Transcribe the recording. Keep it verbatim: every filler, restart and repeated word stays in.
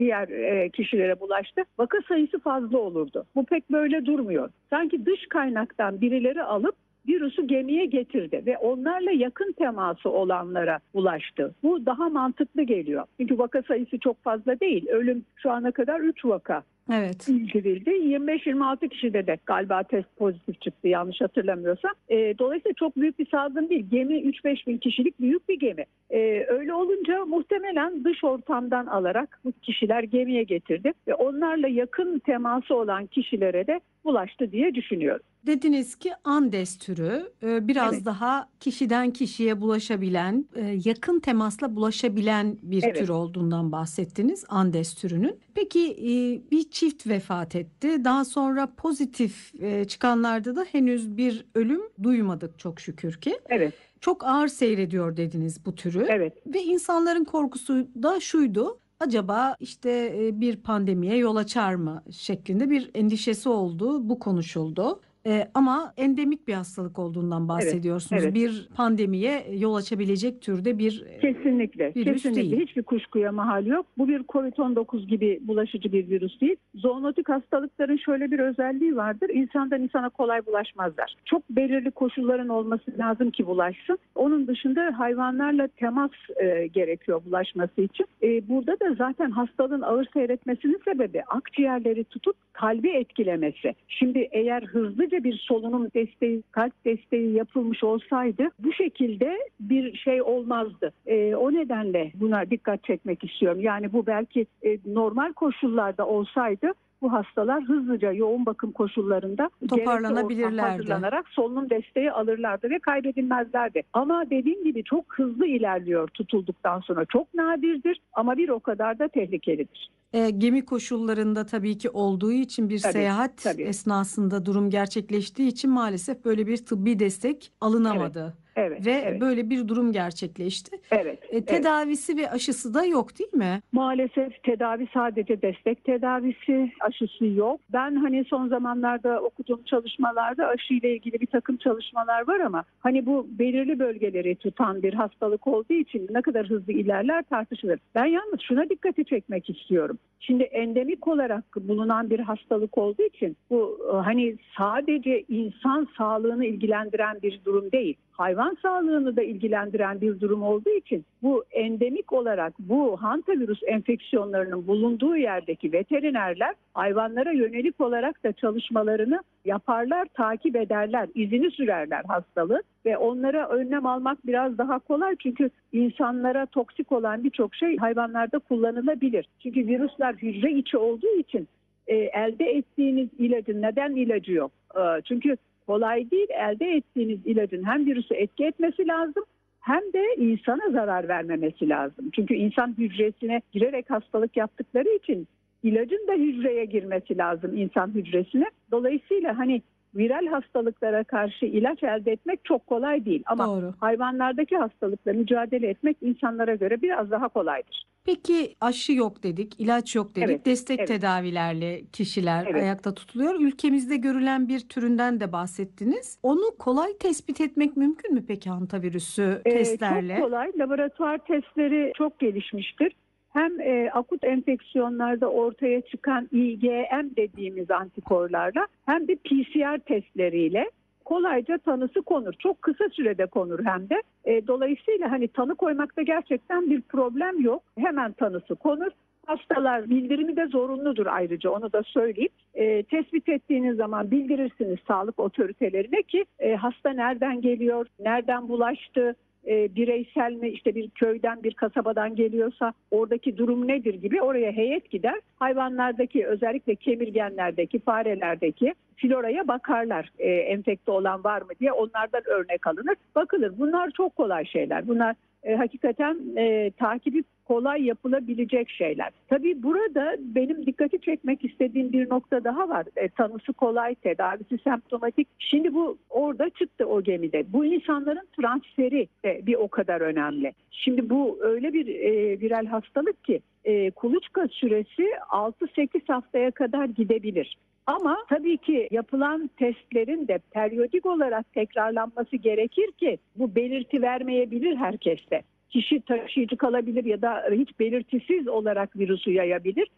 diğer e, kişilere bulaştı. Vaka sayısı fazla olurdu. Bu pek böyle durmuyor. Sanki dış kaynaktan birileri alıp virüsü gemiye getirdi ve onlarla yakın teması olanlara bulaştı. Bu daha mantıklı geliyor. Çünkü vaka sayısı çok fazla değil. Ölüm şu ana kadar üç vaka. Evet. bildirildi. yirmi beş yirmi altı kişide de galiba test pozitif çıktı yanlış hatırlamıyorsam. E, dolayısıyla çok büyük bir salgın değil. Gemi üç beş bin kişilik büyük bir gemi. E, öyle olunca muhtemelen dış ortamdan alarak bu kişiler gemiye getirdi ve onlarla yakın teması olan kişilere de bulaştı diye düşünüyorum. Dediniz ki Andes türü biraz Evet. daha kişiden kişiye bulaşabilen, yakın temasla bulaşabilen bir Evet. tür olduğundan bahsettiniz Andes türünün. Peki bir çift vefat etti. Daha sonra pozitif çıkanlarda da henüz bir ölüm duymadık çok şükür ki. Evet. Çok ağır seyrediyor dediniz bu türü. Evet. Ve insanların korkusu da şuydu. Acaba işte bir pandemiye yol açar mı şeklinde bir endişesi oldu. Bu konuşuldu. Ee, ama endemik bir hastalık olduğundan bahsediyorsunuz. Evet, evet. Bir pandemiye yol açabilecek türde bir Kesinlikle, virüs kesinlikle değil. hiçbir kuşkuya mahal yok. Bu bir kovid on dokuz gibi bulaşıcı bir virüs değil. Zoonotik hastalıkların şöyle bir özelliği vardır. İnsandan insana kolay bulaşmazlar. Çok belirli koşulların olması lazım ki bulaşsın. Onun dışında hayvanlarla temas e, gerekiyor bulaşması için. E, burada da zaten hastalığın ağır seyretmesinin sebebi akciğerleri tutup kalbi etkilemesi. Şimdi eğer hızlıca bir solunum desteği, kalp desteği yapılmış olsaydı bu şekilde bir şey olmazdı. E, o nedenle buna dikkat çekmek istiyorum. Yani bu belki e, normal koşullarda olsaydı bu hastalar hızlıca yoğun bakım koşullarında toparlanabilirlerdi. gerekli ortam hazırlanarak solunum desteği alırlardı ve kaybedilmezlerdi. Ama dediğim gibi çok hızlı ilerliyor tutulduktan sonra. Çok nadirdir ama bir o kadar da tehlikelidir. E, gemi koşullarında tabii ki olduğu için bir Tabii, seyahat tabii. esnasında durum gerçekleştiği için maalesef böyle bir tıbbi destek alınamadı. Evet. Evet, Ve evet. böyle bir durum gerçekleşti. Evet, E, tedavisi evet. ve aşısı da yok değil mi? Maalesef tedavi sadece destek tedavisi, aşısı yok. Ben hani son zamanlarda okuduğum çalışmalarda aşıyla ilgili bir takım çalışmalar var ama hani bu belirli bölgeleri tutan bir hastalık olduğu için ne kadar hızlı ilerler tartışılır. Ben yalnız şuna dikkati çekmek istiyorum. Şimdi endemik olarak bulunan bir hastalık olduğu için bu hani sadece insan sağlığını ilgilendiren bir durum değil. Hayvan sağlığını da ilgilendiren bir durum olduğu için bu endemik olarak bu hantavirüs enfeksiyonlarının bulunduğu yerdeki veterinerler hayvanlara yönelik olarak da çalışmalarını yaparlar, takip ederler, izini sürerler hastalığı ve onlara önlem almak biraz daha kolay çünkü insanlara toksik olan birçok şey hayvanlarda kullanılabilir. Çünkü virüsler hücre içi olduğu için e, elde ettiğiniz ilacın neden ilacı yok? E, çünkü kolay değil, elde ettiğiniz ilacın hem virüsü etki etmesi lazım hem de insana zarar vermemesi lazım. Çünkü insan hücresine girerek hastalık yaptıkları için ilacın da hücreye girmesi lazım insan hücresine. Dolayısıyla hani viral hastalıklara karşı ilaç elde etmek çok kolay değil. Ama Doğru. hayvanlardaki hastalıkla mücadele etmek insanlara göre biraz daha kolaydır. Peki aşı yok dedik, ilaç yok dedik. Evet, Destek evet. tedavilerle kişiler Evet. ayakta tutuluyor. Ülkemizde görülen bir türünden de bahsettiniz. Onu kolay tespit etmek mümkün mü peki hantavirüsü Ee, testlerle? Çok kolay. Laboratuvar testleri çok gelişmiştir. Hem e, akut enfeksiyonlarda ortaya çıkan I G M dediğimiz antikorlarla hem de P C R testleriyle kolayca tanısı konur. Çok kısa sürede konur hem de. E, dolayısıyla hani tanı koymakta gerçekten bir problem yok. Hemen tanısı konur. Hastalar bildirimi de zorunludur ayrıca onu da söyleyeyim. E, tespit ettiğiniz zaman bildirirsiniz sağlık otoritelerine ki e, hasta nereden geliyor, nereden bulaştı, e, bireysel mi işte bir köyden bir kasabadan geliyorsa oradaki durum nedir gibi oraya heyet gider. Hayvanlardaki özellikle kemirgenlerdeki, farelerdeki floraya bakarlar e, enfekte olan var mı diye onlardan örnek alınır. Bakılır bunlar çok kolay şeyler. Bunlar e, hakikaten e, takibi kolay yapılabilecek şeyler. Tabii burada benim dikkati çekmek istediğim bir nokta daha var. E, tanısı kolay, tedavisi semptomatik. Şimdi bu orada çıktı o gemide. Bu insanların transferi de bir o kadar önemli. Şimdi bu öyle bir e, viral hastalık ki e, kuluçka süresi altı sekiz haftaya kadar gidebilir. Ama tabii ki yapılan testlerin de periyodik olarak tekrarlanması gerekir ki bu belirti vermeyebilir herkeste. Kişi taşıyıcı kalabilir ya da hiç belirtisiz olarak virüsü yayabilir.